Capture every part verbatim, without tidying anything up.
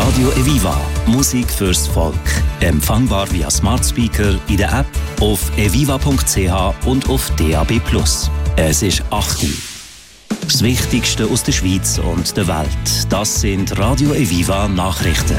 Radio Eviva. Musik fürs Volk. Empfangbar via Smart Speaker, in der App, auf eviva punkt c h und auf D A B plus. Es ist acht Uhr. Das Wichtigste aus der Schweiz und der Welt. Das sind Radio Eviva Nachrichten.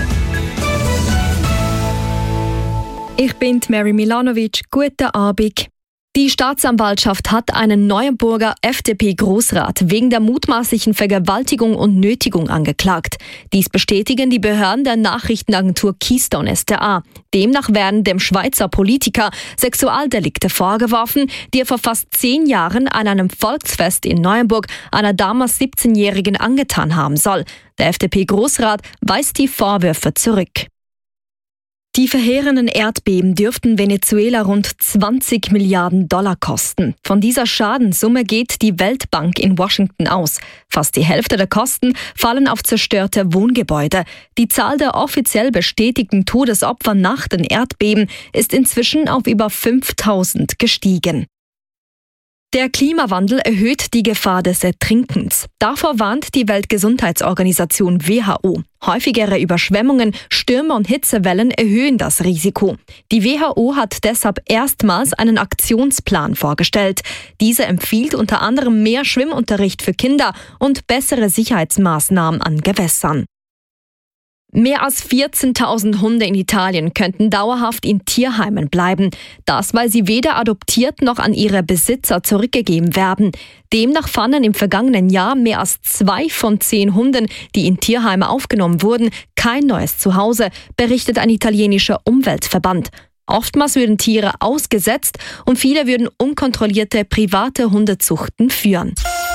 Ich bin Mary Milanovic. Guten Abend. Die Staatsanwaltschaft hat einen Neuenburger F D P-Großrat wegen der mutmaßlichen Vergewaltigung und Nötigung angeklagt. Dies bestätigen die Behörden der Nachrichtenagentur Keystone S D A. Demnach werden dem Schweizer Politiker Sexualdelikte vorgeworfen, die er vor fast zehn Jahren an einem Volksfest in Neuenburg einer damals siebzehnjährigen angetan haben soll. Der F D P-Großrat weist die Vorwürfe zurück. Die verheerenden Erdbeben dürften Venezuela rund zwanzig Milliarden Dollar kosten. Von dieser Schadenssumme geht die Weltbank in Washington aus. Fast die Hälfte der Kosten fallen auf zerstörte Wohngebäude. Die Zahl der offiziell bestätigten Todesopfer nach den Erdbeben ist inzwischen auf über fünftausend gestiegen. Der Klimawandel erhöht die Gefahr des Ertrinkens. Davor warnt die Weltgesundheitsorganisation W H O. Häufigere Überschwemmungen, Stürme und Hitzewellen erhöhen das Risiko. Die W H O hat deshalb erstmals einen Aktionsplan vorgestellt. Dieser empfiehlt unter anderem mehr Schwimmunterricht für Kinder und bessere Sicherheitsmaßnahmen an Gewässern. Mehr als vierzehntausend Hunde in Italien könnten dauerhaft in Tierheimen bleiben. Das, weil sie weder adoptiert noch an ihre Besitzer zurückgegeben werden. Demnach fanden im vergangenen Jahr mehr als zwei von zehn Hunden, die in Tierheime aufgenommen wurden, kein neues Zuhause, berichtet ein italienischer Umweltverband. Oftmals würden Tiere ausgesetzt und viele würden unkontrollierte private Hundezuchten führen.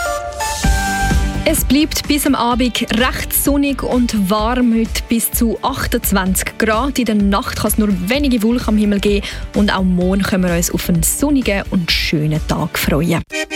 Es bleibt bis am Abend recht sonnig und warm, heute bis zu achtundzwanzig Grad. In der Nacht kann es nur wenige Wolken am Himmel geben und auch morgen können wir uns auf einen sonnigen und schönen Tag freuen.